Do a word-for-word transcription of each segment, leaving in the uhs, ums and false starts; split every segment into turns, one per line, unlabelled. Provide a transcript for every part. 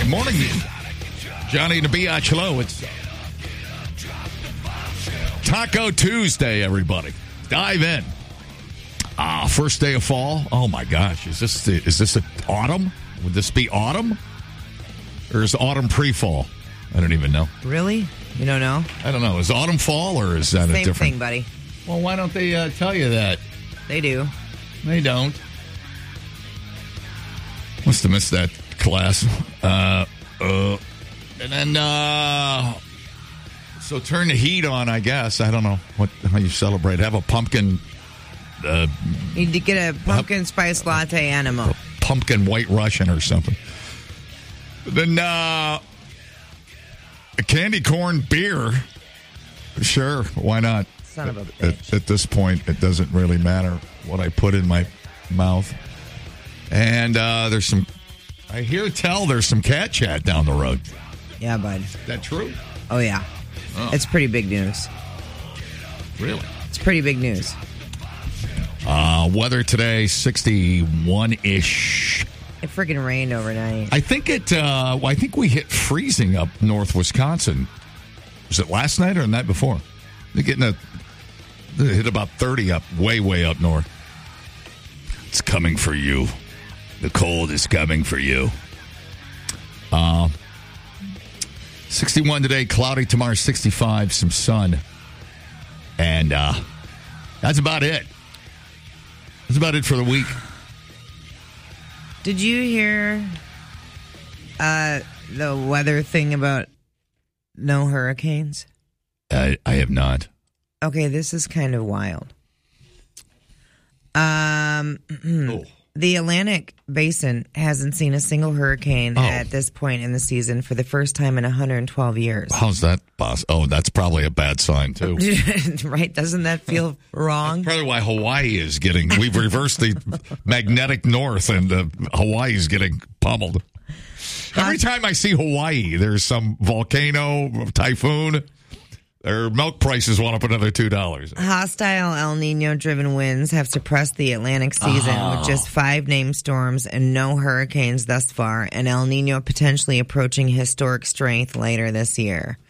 Good morning, Johnny and the Biatch. Hello, it's Taco Tuesday, everybody. Dive in. Ah, first day of fall. Oh my gosh, is this the, is this a autumn? Would this be autumn, or is autumn pre-fall? I don't even know.
Really? You don't know?
I don't know. Is autumn fall, or is that
Same
a different
thing, buddy?
Well, why don't they uh, tell you that?
They do.
They don't. Must have missed that class. Uh, uh, and then, uh, so turn the heat on, I guess. I don't know what how you celebrate. Have a pumpkin. Uh,
You need to get a pumpkin spice latte animal.
pumpkin white Russian or something. Then, uh, a candy corn beer. Sure, why not?
Son of a
At,
bitch.
at this point, it doesn't really matter what I put in my mouth. And uh, there's some, I hear tell there's some cat chat down the road.
Yeah, bud.
Is that true?
Oh, yeah.
Oh.
It's pretty big news.
Really?
It's pretty big news.
Uh, weather today, sixty-one-ish.
It freaking rained overnight.
I think it, uh, I think we hit freezing up north Wisconsin. Was it last night or the night before? They're getting a, they hit about thirty up, way, way up north. It's coming for you. The cold is coming for you. Uh, sixty-one today, cloudy tomorrow, sixty-five, some sun. And uh, that's about it. That's about it for the week.
Did you hear uh, the weather thing about no hurricanes?
I, I have not.
Okay, this is kind of wild. Um,
Oh.
The Atlantic Basin hasn't seen a single hurricane
Oh.
at this point in the season for the first time in one hundred twelve years.
How's that, boss? Oh, that's probably a bad sign, too.
Right? Doesn't that feel wrong?
Probably why Hawaii is getting, we've reversed the magnetic north and uh, Hawaii is getting pummeled. Every time I see Hawaii, there's some volcano, typhoon. Their milk prices went up another two dollars.
Hostile El Nino-driven winds have suppressed the Atlantic season
Oh.
with just five named storms and no hurricanes thus far, and El Nino potentially approaching historic strength later this year.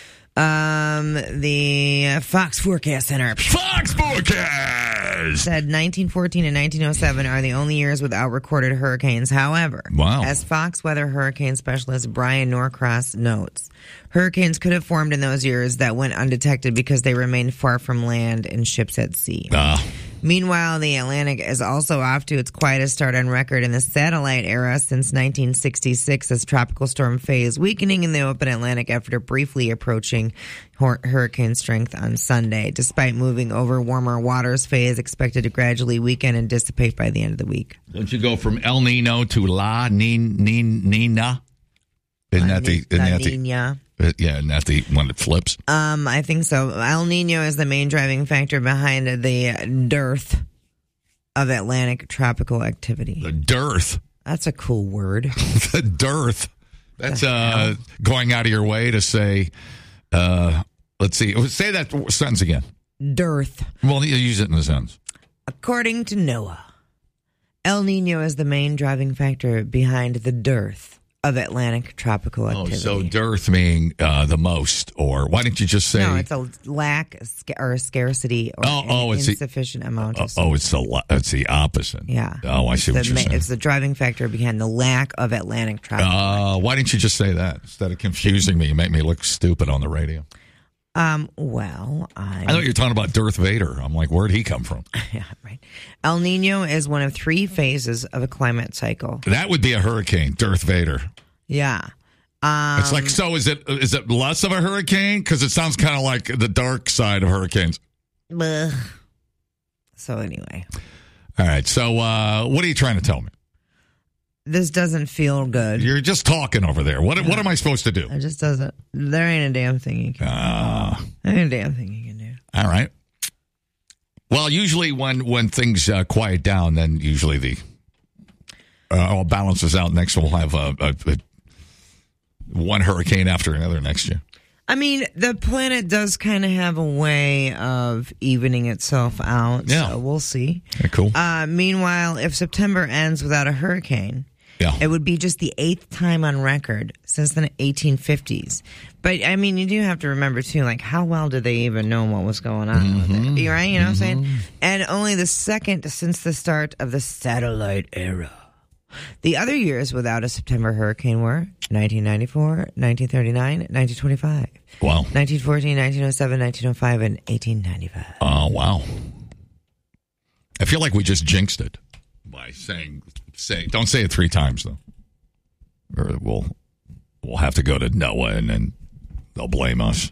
Um, the Fox Forecast Center
Fox Forecast!
said nineteen fourteen and nineteen oh seven are the only years without recorded hurricanes. However,
Wow.
as Fox weather hurricane specialist Brian Norcross notes, hurricanes could have formed in those years that went undetected because they remained far from land and ships at sea.
Ah,
Meanwhile, the Atlantic is also off to its quietest start on record in the satellite era since nineteen sixty-six as tropical storm phase, weakening in the open Atlantic after briefly approaching hur- hurricane strength on Sunday. Despite moving over warmer waters, phase expected to gradually weaken and dissipate by the end of the week.
don't you go from El Nino to La Nin, Nin, Nina? Isn't that the, isn't
La
that the,
Nina.
uh, yeah, isn't that the one that flips?
Um, I think so. El Nino is the main driving factor behind the dearth of Atlantic tropical activity.
The dearth.
That's a cool word.
The dearth. That's uh, going out of your way to say, uh, let's see, say that sentence again.
Dearth.
Well, you use it in the sentence.
According to NOAA, El Nino is the main driving factor behind the dearth of Atlantic tropical
Oh,
activity.
so dearth meaning uh, the most, or why didn't you just say?
No, it's a lack a sca- or a scarcity or
Oh,
an
oh, it's the-
insufficient amount
Uh,
of
oh, it's the la- it's the opposite.
Yeah.
Oh, I see
It's
what
the
you're
ma-
saying.
It's the driving factor behind the lack of Atlantic tropical.
Uh, why didn't you just say that instead of confusing me? You make me look stupid on the radio.
um, well, I...
I thought you were talking about Darth Vader. I'm like, where'd he come from?
Yeah, right. El Nino is one of three phases of a climate cycle.
That would be a hurricane, Darth Vader.
Yeah. Um,
It's like, so is it is it less of a hurricane? Because it sounds kind of like the dark side of hurricanes.
bleh. So anyway,
All right. So uh, what are you trying to tell me?
this doesn't feel good.
You're just talking over there. What what am I supposed to do?
It just doesn't. There ain't a damn thing you can.
Uh,
There ain't a damn thing you can do.
all right. Well, usually when when things uh, quiet down, then usually the uh, all balances out. Next, we'll have a, a, a one hurricane after another next year.
I mean, the planet does kind of have a way of evening itself out.
Yeah.
So we'll see.
Okay, cool.
Uh, meanwhile, if September ends without a hurricane,
Yeah.
It would be just the eighth time on record since the eighteen fifties. But, I mean, you do have to remember, too, like, how well did they even know what was going on
Mm-hmm.
with it? Right? You know what I'm saying? And only the second since the start of the satellite era. The other years without a September hurricane were nineteen ninety-four, nineteen thirty-nine, nineteen twenty-five,
Wow.
nineteen fourteen, nineteen oh seven, nineteen oh five, and eighteen ninety-five.
Oh, wow. I feel like we just jinxed it by saying, say, don't say it three times, though. Or we'll, we'll have to go to NOAA and then they'll blame us.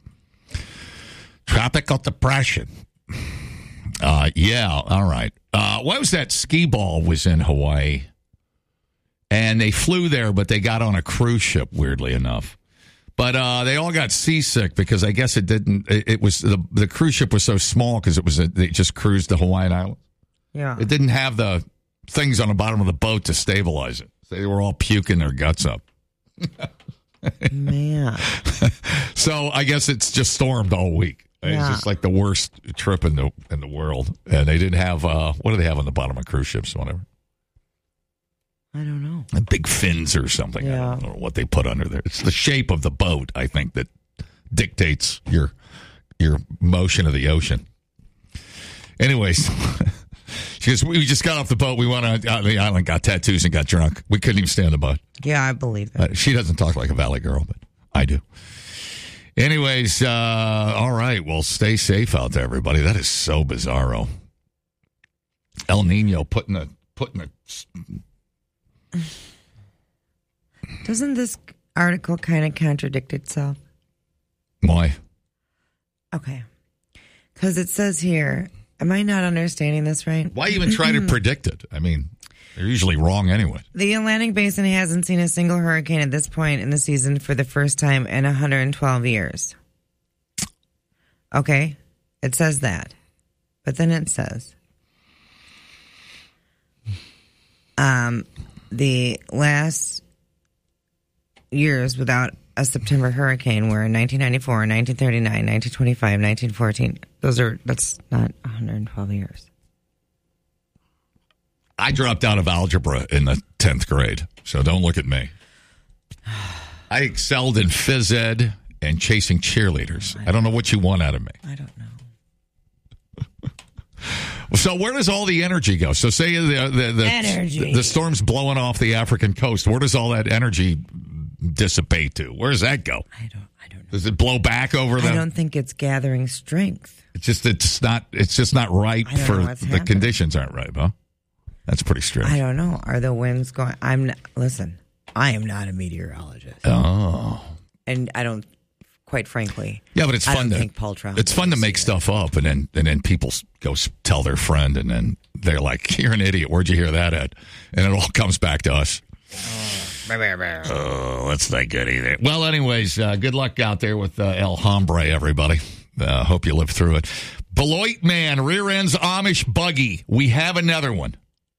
Tropical depression. Uh, yeah, all right. Uh, what was that? Ski ball was in Hawaii. And they flew there, but they got on a cruise ship, weirdly enough. But uh, they all got seasick because I guess it didn't. It, it was the the cruise ship was so small because it was a, they just cruised the Hawaiian Islands.
Yeah,
it didn't have the things on the bottom of the boat to stabilize it. So they were all puking their guts up.
Man.
So I guess it's just stormed all week.
Yeah.
It's just like the worst trip in the in the world. And they didn't have uh, what do they have on the bottom of cruise ships? Whatever.
I don't know.
Big fins or something.
Yeah.
I don't know what they put under there. It's the shape of the boat, I think, that dictates your your motion of the ocean. Anyways, she goes, we just got off the boat. We went out on the island, got tattoos, and got drunk. We couldn't even stay on the boat.
Yeah, I believe that.
Uh, she doesn't talk like a Valley girl, but I do. Anyways, uh, all right. Well, stay safe out there, everybody. That is so bizarro. El Nino putting a putting a.
Doesn't this article kind of contradict itself?
Why?
Okay. Because it says here, am I not understanding this right?
Why even try to predict it? I mean, they're usually wrong anyway.
The Atlantic Basin hasn't seen a single hurricane at this point in the season for the first time in one hundred twelve years. Okay. It says that. But then it says, um, the last years without a September hurricane were nineteen ninety-four, nineteen thirty-nine, nineteen twenty-five, nineteen fourteen. Those are, that's not one hundred twelve years.
I dropped out of algebra in the tenth grade, so don't look at me. I excelled in phys ed and chasing cheerleaders. I don't know what you want out of me.
I don't know.
So where does all the energy go? So say the the the,
Energy.
the storm's blowing off the African coast. Where does all that energy dissipate to? Where does that go?
I don't I don't know.
Does it blow back over the?
I don't think it's gathering strength.
It's just it's not it's just not right
I don't
for
know what's
the
happening.
conditions aren't right, huh? That's pretty strange.
I don't know. Are the winds going? I'm not, listen. I am not a meteorologist,
Oh.
and I don't. Quite frankly,
Yeah, but it's
I
fun
don't
to
think Paul Trump
it's fun to
is,
make
yeah.
stuff up, and then and then people s- go s- tell their friend, and then they're like, "You're an idiot. Where'd you hear that at?" And it all comes back to us. Oh, that's not good either. Well, anyways, uh, good luck out there with uh, El Hombre, everybody. Uh, hope you live through it. Beloit man rear ends Amish buggy. We have another one.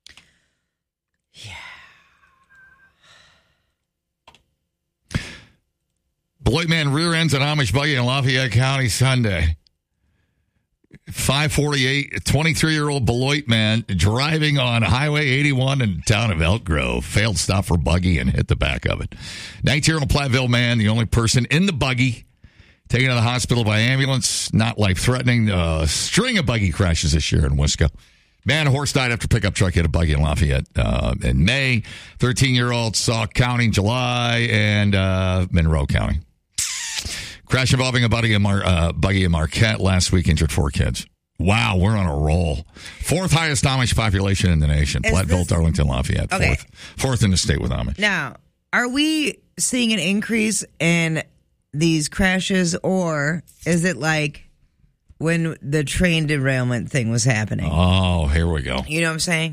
Beloit man rear ends an Amish buggy in Lafayette County Sunday. five forty-eight, twenty-three-year-old Beloit man driving on Highway eighty-one in the town of Elk Grove. Failed stop for buggy and hit the back of it. nineteen-year-old Platteville man, the only person in the buggy, taken to the hospital by ambulance. Not life-threatening. A string of buggy crashes this year in Wisco. Man, a horse died after pickup truck hit a buggy in Lafayette uh, in May. thirteen-year-old Sauk County in July, and uh, Monroe County. Crash involving a buggy in, Mar- uh, buggy in Marquette last week injured four kids. Wow, we're on a roll. Fourth highest Amish population in the nation.
Is
Platteville,
this-
Darlington, Lafayette.
Okay.
Fourth. Fourth in the state with Amish.
Now, are we seeing an increase in these crashes, or is it like when the train derailment thing was happening?
Oh, here we go.
You know what I'm saying?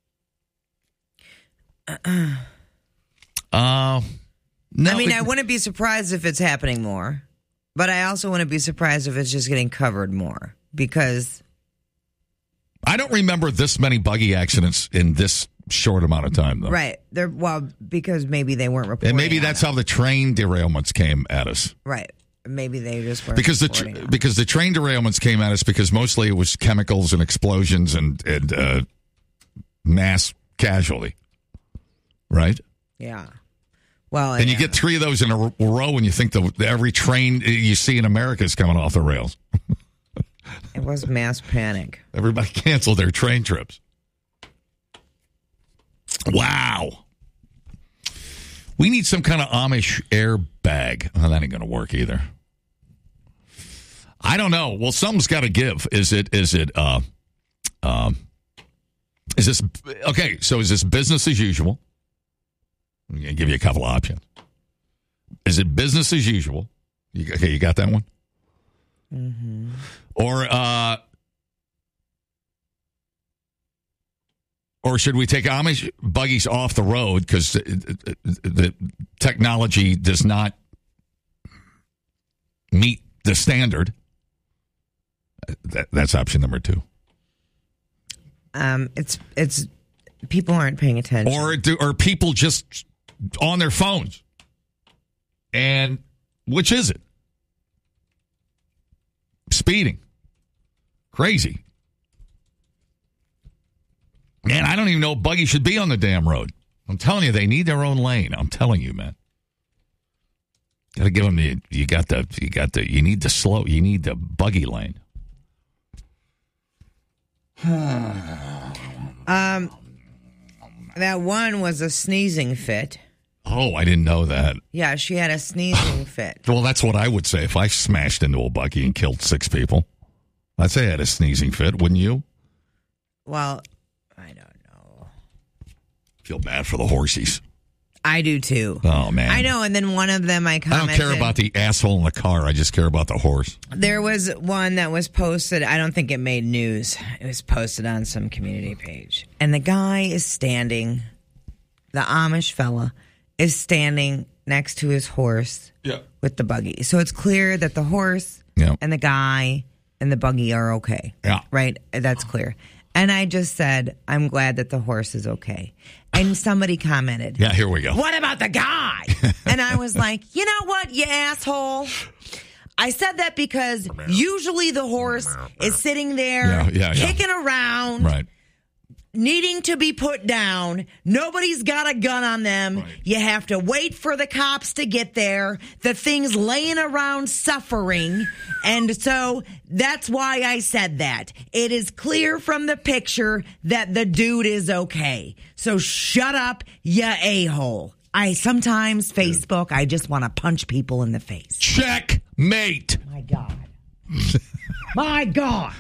Uh, no,
I mean,
it-
I wouldn't be surprised if it's happening more, but I also wouldn't be surprised if it's just getting covered more because
I don't remember this many buggy accidents in this short amount of time, though.
right, they're well because maybe they weren't reporting.
And maybe
on
that's
it.
how the train derailments came at us.
right. Maybe they just weren't
Because the
reporting
tr-
on it.
because the train derailments came at us because mostly it was chemicals and explosions and and uh, mass casualty, right?
Yeah. Well,
and
yeah.
you get three of those in a row, and you think the every train you see in America is coming off the rails.
It was mass panic.
Everybody canceled their train trips. Wow. We need some kind of Amish airbag. Oh, that ain't going to work either. I don't know. Well, something's got to give. Is it, is it, uh, um, is this, okay, so is this business as usual? I'm going to give you a couple of options. Is it business as usual? You, okay, you got that one?
Mm-hmm.
Or, uh, or should we take Amish buggies off the road because the, the technology does not meet the standard? That, that's option number two.
Um, it's it's people aren't paying attention,
or do, or people just on their phones. And which is it? Speeding, crazy. Man, I don't even know if buggy should be on the damn road. I'm telling you, they need their own lane. I'm telling you, man. Got to give them the. You got the. You got the. You need the slow. You need the buggy lane.
um, that one was a sneezing fit.
Oh, I didn't know that.
Yeah, she had a sneezing fit.
Well, that's what I would say if I smashed into a buggy and killed six people. I'd say I had a sneezing fit, wouldn't you?
Well, I don't know.
Feel bad for the horsies.
I do too.
Oh, man.
I know, and then one of them I commented.
I don't care about the asshole in the car. I just care about the horse.
There was one that was posted. I don't think it made news. It was posted on some community page. And the guy is standing, the Amish fella, is standing next to his horse
yeah.
with the buggy. So it's clear that the horse
yeah.
and the guy and the buggy are okay.
Yeah.
Right? That's clear. And I just said, I'm glad that the horse is okay. And somebody commented.
Yeah, here we go.
What about the guy? And I was like, you know what, you asshole? I said that because usually the horse is sitting there
yeah, yeah,
kicking
yeah.
around.
Right.
Needing to be put down. Nobody's got a gun on them.
Right.
You have to wait for the cops to get there. The thing's laying around suffering. And so that's why I said that. It is clear from the picture that the dude is okay. So shut up, ya a-hole. I sometimes, Facebook, I just want to punch people in the face.
Checkmate.
My God. My God.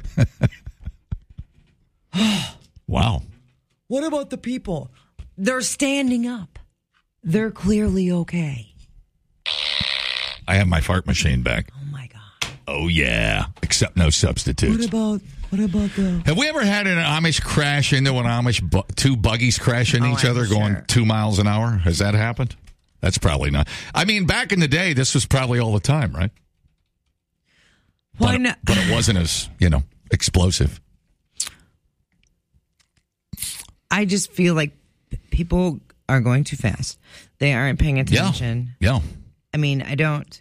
Wow.
What about the people? They're standing up. They're clearly okay.
I have my fart machine back.
Oh, my God.
Oh, yeah. Except no substitutes.
What about, what about the...
Have we ever had an Amish crash into an Amish, bu- two buggies crash into
Oh,
each
I'm
other going
sure.
two miles an hour? Has that happened? That's probably not. I mean, back in the day, this was probably all the time, right?
Why
but,
not?
But it wasn't as, you know, explosive.
I just feel like people are going too fast. They aren't paying attention.
Yeah.
I mean, I don't...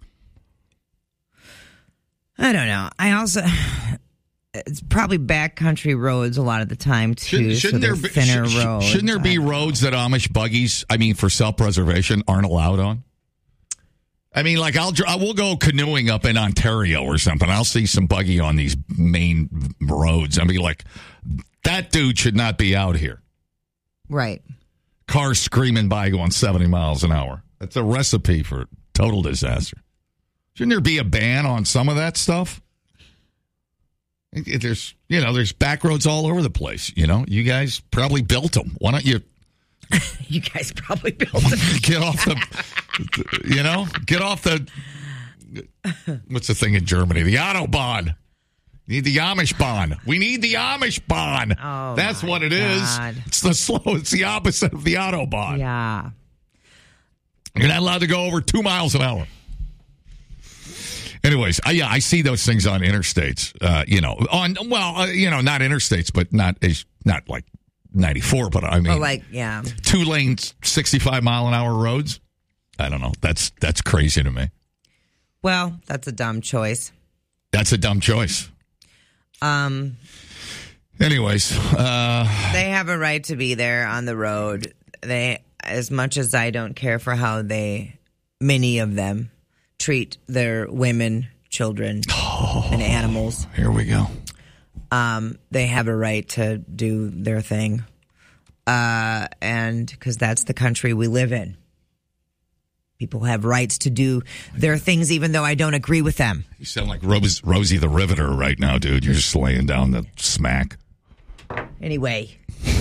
I don't know. I also... It's probably backcountry roads a lot of the time, too.
Should, shouldn't
so
there be,
thinner
sh-
roads.
Shouldn't there be roads that Amish buggies, I mean, for self-preservation, aren't allowed on? I mean, like, I'll I will go canoeing up in Ontario or something. I'll see some buggy on these main roads. I'll be like, that dude should not be out here.
Right.
Cars screaming by going seventy miles an hour. That's a recipe for total disaster. Shouldn't there be a ban on some of that stuff? There's, you know, there's back roads all over the place. You know, you guys probably built them. Why don't you?
You guys probably built them.
Get off the, you know, get off the, what's the thing in Germany? The Autobahn. Need the Amish bond. We need the Amish bond.
Oh,
that's what it
God.
is. It's the slow. It's the opposite of the Autobahn.
Yeah.
You're not allowed to go over two miles an hour. Anyways, I, yeah, I see those things on interstates. Uh, you know, on well, uh, you know, not interstates, but not as not like ninety-four. But I mean,
Oh, like, yeah.
two lanes, sixty-five mile an hour roads. I don't know. That's that's crazy to me.
Well, that's a dumb choice.
That's a dumb choice.
Um,
Anyways, uh,
they have a right to be there on the road. They as much as I don't care for how they, many of them, treat their women, children, oh, and animals.
Here we go.
Um, they have a right to do their thing. Uh, and because that's the country we live in. People have rights to do their things, even though I don't agree with them.
You sound like Rose, Rosie the Riveter right now, dude. You're just laying down the smack.
Anyway.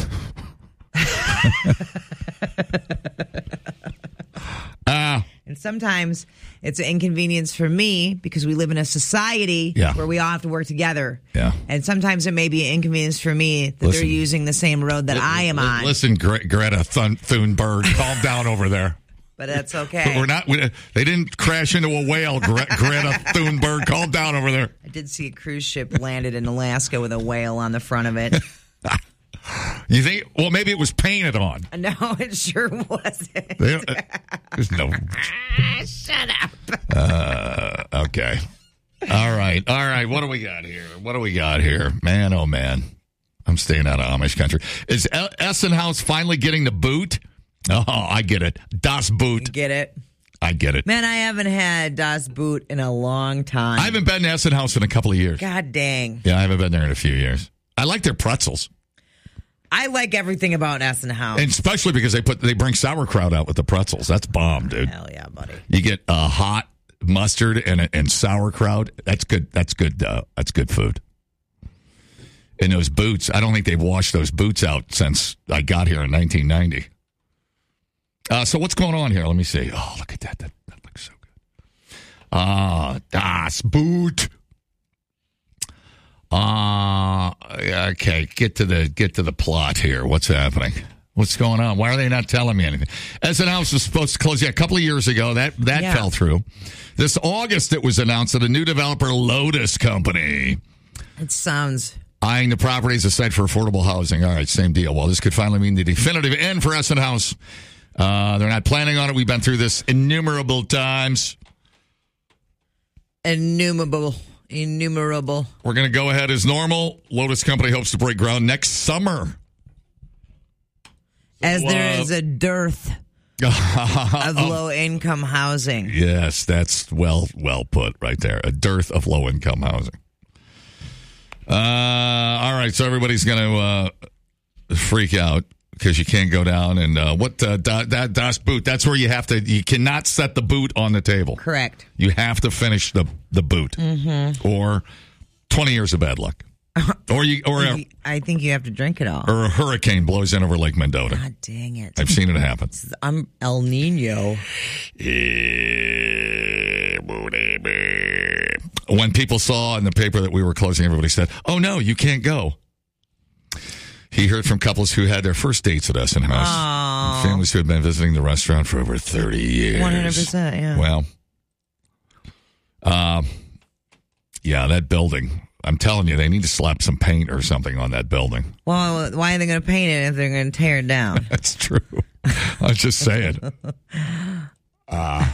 uh,
and sometimes it's an inconvenience for me because we live in a society
yeah.
where we all have to work together.
Yeah.
And sometimes it may be an inconvenience for me that
listen,
they're using the same road that
l-
I am
l-
on.
Listen, Gre- Greta Thun- Thunberg, calm down over there.
But that's okay.
But we're not. We, they didn't crash into a whale. Gre- Greta Thunberg, calm down over there.
I did see a cruise ship landed in Alaska with a whale on the front of it.
You think? Well, maybe it was painted on.
No, it sure wasn't.
They, uh, there's no.
Shut up.
Uh, okay. All right. All right. What do we got here? What do we got here? Man, oh man, I'm staying out of Amish country. Is Essenhaus finally getting the boot? Oh, I get it. Das Boot.
Get it?
I get it.
Man, I haven't had Das Boot in a long time.
I haven't been to Essenhaus in a couple of years.
God dang.
Yeah, I haven't been there in a few years. I like their pretzels.
I like everything about Essenhaus.
And especially because they put they bring sauerkraut out with the pretzels. That's bomb, dude.
Hell yeah, buddy.
You get uh, hot mustard and and sauerkraut. That's good. That's good. Uh, that's good food. And those boots, I don't think they've washed those boots out since I got here in nineteen ninety. Uh, so what's going on here? Let me see. Oh, look at that. That, that looks so good. Ah, uh, Das Boot. Uh, okay, get to the get to the plot here. What's happening? What's going on? Why are they not telling me anything? Essenhaus was supposed to close yeah, a couple of years ago. That that
yeah.
fell through. This August, it was announced that a new developer, Lotus Company,
it sounds
eyeing the property as a site for affordable housing. All right, same deal. Well, this could finally mean the definitive end for Essenhaus. Uh, they're not planning on it. We've been through this innumerable times.
Innumerable. Innumerable.
We're going to go ahead as normal. Lotus Company hopes to break ground next summer.
As
well,
there is a dearth of low-income housing.
Yes, that's well well put right there. A dearth of low-income housing. Uh, all right, so everybody's going to uh, freak out because you can't go down and uh, what uh, that Das Boot. That's where you have to. You cannot set the boot on the table.
Correct.
You have to finish the the boot,
mm-hmm.
or twenty years of bad luck, or you or a,
I think you have to drink it all,
or a hurricane blows in over Lake Mendota.
God dang it!
I've seen it happen.
I'm El Nino.
When people saw in the paper that we were closing, everybody said, "Oh no, you can't go." He heard from couples who had their first dates at Essenhaus.
Aww.
Families who had been visiting the restaurant for over thirty years.
one hundred percent, yeah.
Well, uh, yeah, that building. I'm telling you, they need to slap some paint or something on that building.
Well, why are they going to paint it if they're going to tear it down?
That's true. I was just saying. Uh,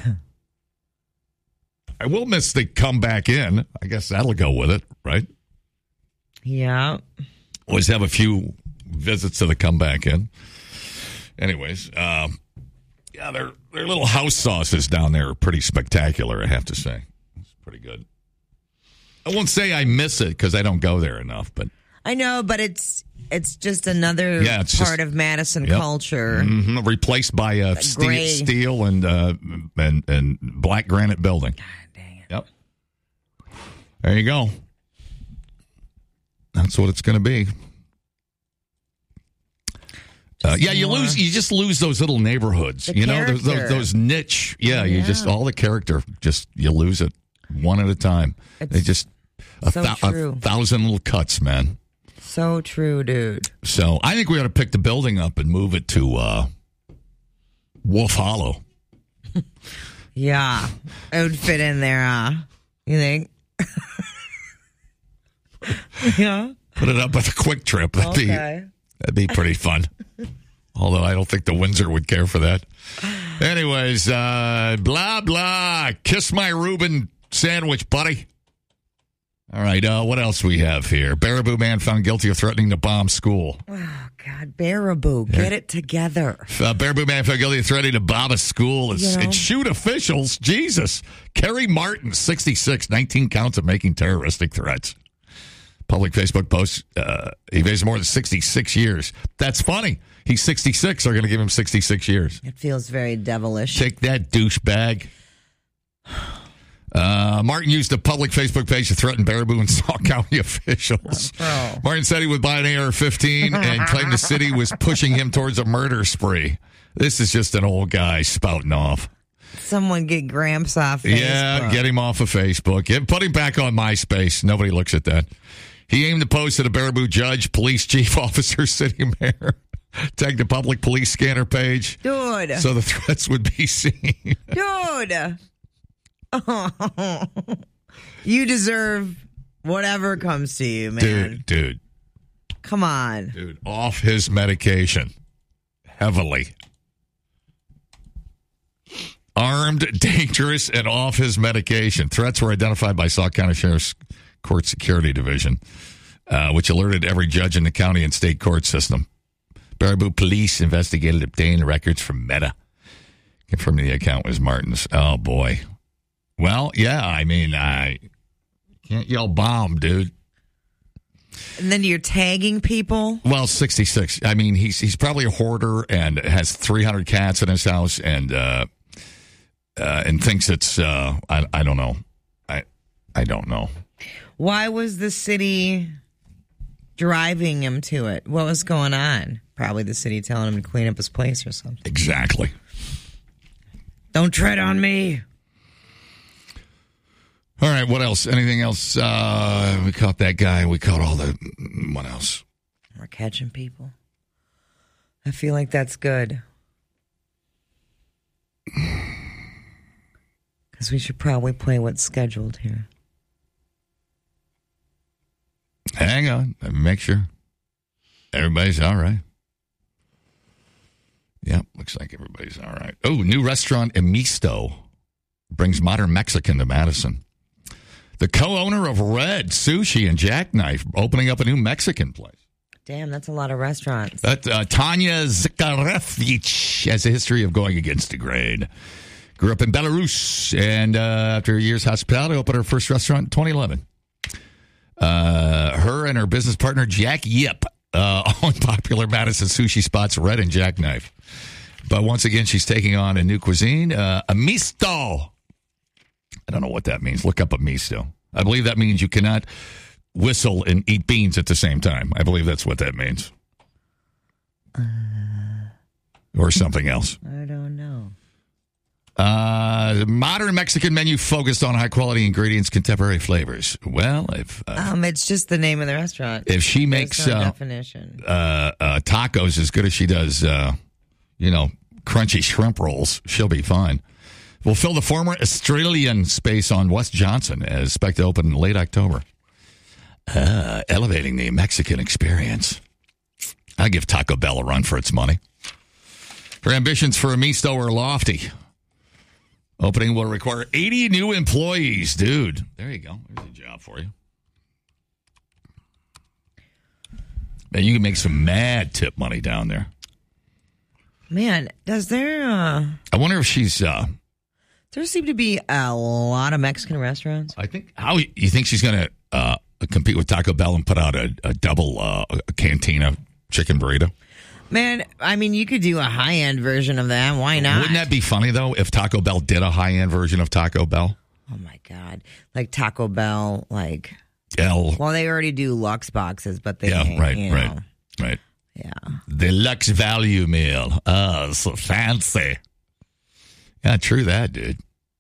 I will miss the come back in. I guess that'll go with it, right?
Yeah.
Always have a few visits to the comeback in. Anyways, um, yeah, their their little house sauces down there are pretty spectacular, I have to say. It's pretty good. I won't say I miss it because I don't go there enough, but
I know, but it's it's just another
yeah, it's
part
just,
of Madison
yep.
culture.
Mm-hmm. Replaced by uh, steel, steel and, uh, and and black granite building.
God dang it.
Yep. There you go. That's what it's going to be. Uh, yeah, you lose. You just lose those little neighborhoods.
The
you know, those,
character.
those, those niche. Yeah, you
Yeah.
just all the character. Just you lose it one at a time.
It's
they just a,
so
thou-
true.
a thousand little cuts, man.
So true, dude.
So I think we ought to pick the building up and move it to uh, Wolf Hollow.
Yeah, it would fit in there. Uh, you think? Yeah.
Put it up with a Quick Trip. That'd
Okay.
be that'd be pretty fun. Although I don't think the Windsor would care for that. Anyways, uh, blah blah. Kiss my Reuben sandwich, buddy. All right, uh, what else we have here? Baraboo man found guilty of threatening to bomb school.
Oh, God, Baraboo, yeah. Get it together.
Uh, Baraboo man found guilty of threatening to bomb a school and, you know? and shoot officials. Jesus. Kerry Martin, sixty-six, nineteen counts of making terroristic threats. Public Facebook post, uh, he faces more than sixty-six years. That's funny. He's sixty-six. They're going to give him sixty-six years.
It feels very devilish.
Take that, douchebag. Uh, Martin used a public Facebook page to threaten Baraboo and Sauk County officials. Oh, Martin said he would buy an A R fifteen and claimed the city was pushing him towards a murder spree. This is just an old guy spouting off.
Someone get Gramps off Facebook.
Yeah, get him off of Facebook. Get, put him back on MySpace. Nobody looks at that. He aimed to post at a Baraboo judge, police chief officer, city mayor. Tagged the public police scanner page.
Dude.
So the threats would be seen.
Dude. Oh, you deserve whatever comes to you, man.
Dude, dude.
Come on.
Dude, off his medication. Heavily. Armed, dangerous, and off his medication. Threats were identified by Sauk County Sheriff's Court Security Division, uh, which alerted every judge in the county and state court system. Baraboo police investigated obtained records from Meta, confirming the account was Martin's. Oh, boy. Well, yeah, I mean, I can't yell bomb, dude.
And then you're tagging people?
Well, sixty-six. I mean, he's he's probably a hoarder and has three hundred cats in his house and uh, uh, and thinks it's, uh, I, I don't know. I I don't know.
Why was the city driving him to it? What was going on? Probably the city telling him to clean up his place or something.
Exactly.
Don't tread on me.
All right, what else? Anything else? Uh, we caught that guy. We caught all the... What else?
We're catching people. I feel like that's good. Because we should probably play what's scheduled here.
Hang on. Let me make sure. Everybody's all right. Yep, looks like everybody's all right. Oh, new restaurant Emisto brings modern Mexican to Madison. The co-owner of Red Sushi and Jackknife opening up a new Mexican place.
Damn, that's a lot of restaurants.
That, uh, Tanya Zakarevich has a history of going against the grain. Grew up in Belarus, and uh, after years hospitality, opened her first restaurant in twenty eleven. Uh, her and her business partner, Jack Yip, uh, own popular Madison sushi spots Red and Jackknife. But once again, she's taking on a new cuisine, uh, Emisto. I don't know what that means. Look up Emisto. I believe that means you cannot whistle and eat beans at the same time. I believe that's what that means. Uh, or something else.
I don't know.
Uh, modern Mexican menu focused on high-quality ingredients, contemporary flavors. Well, if... Uh,
um, it's just the name of the restaurant.
If she makes
no
uh,
definition.
Uh, uh, tacos as good as she does, uh, you know, crunchy shrimp rolls, she'll be fine. Will fill the former Australian space on West Johnson, as expected to open in late October. Uh, elevating the Mexican experience. I give Taco Bell a run for its money. Her ambitions for Emisto are lofty. Opening will require eighty new employees. Dude, there you go. There's a job for you. Man, you can make some mad tip money down there.
Man, does there... Uh...
I wonder if she's... Uh,
there seem to be a lot of Mexican restaurants.
I think... How you think she's going to uh, compete with Taco Bell and put out a, a double uh, a cantina chicken burrito?
Man, I mean, you could do a high-end version of that. Why not?
Wouldn't that be funny, though, if Taco Bell did a high-end version of Taco Bell?
Oh, my God. Like Taco Bell, like...
L.
Well, they already do Lux boxes, but they...
Yeah, right,
you know,
right, right.
Yeah.
The Lux Value Meal. Oh, so fancy. Yeah, true that, dude.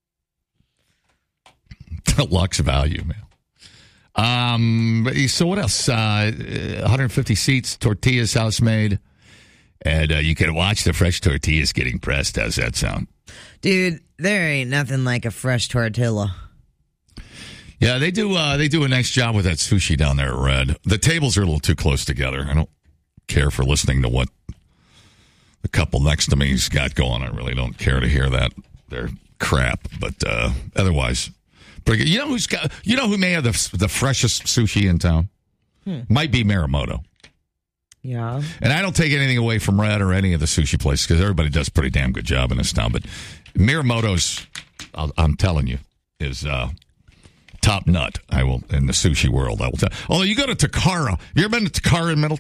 The Lux Value Meal. Um. So what else? Uh, one hundred fifty seats, tortillas house-made. And uh, you can watch the fresh tortillas getting pressed. How's that sound?
Dude, there ain't nothing like a fresh tortilla.
Yeah, they do uh, They do a nice job with that sushi down there at Red. The tables are a little too close together. I don't care for listening to what the couple next to me's got going. I really don't care to hear that. They're crap. But uh, otherwise, Pretty good. You know who's got? You know who may have the the freshest sushi in town? Hmm. Might be Miramoto.
Yeah.
And I don't take anything away from Red or any of the sushi places because everybody does a pretty damn good job in this town. But Miramoto's, I'll, I'm telling you, is uh, top nut. I will in the sushi world. I will tell. Although you go to Takara, you ever been to Takara in Middletown?